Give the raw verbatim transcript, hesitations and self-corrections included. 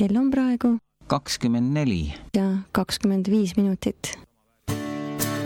kell on praegu kakskümmend neli ja kakskümmend viis minutit.